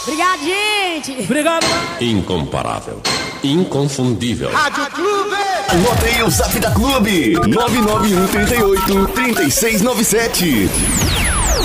Obrigado, gente. Obrigado. Incomparável. Inconfundível. Rádio Clube. Anote aí o zap da Clube. 99138-3697.